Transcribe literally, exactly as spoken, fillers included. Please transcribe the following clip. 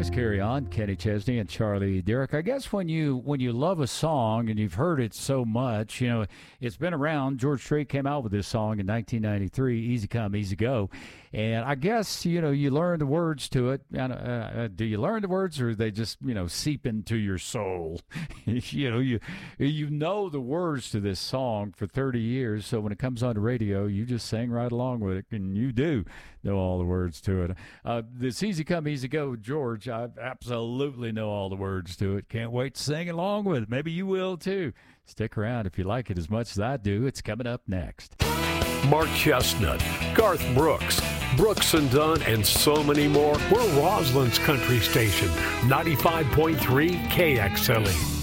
Let's carry on. Kenny Chesney and Charlie Derrick. I guess when you when you love a song and you've heard it so much, you know, it's been around. George Strait came out with this song in nineteen ninety-three, Easy Come, Easy Go. And I guess, you know, you learn the words to it. Uh, uh, do you learn the words, or they just, you know, seep into your soul? you know, you you know the words to this song for thirty years, so when it comes on the radio, you just sing right along with it, and you do know all the words to it. Uh, this Easy Come, Easy Go, George, I absolutely know all the words to it. Can't wait to sing along with it. Maybe you will, too. Stick around if you like it as much as I do. It's coming up next. Mark Chestnut, Garth Brooks, Brooks and Dunn, and so many more. We're Roslyn's country station, ninety-five point three K X L E.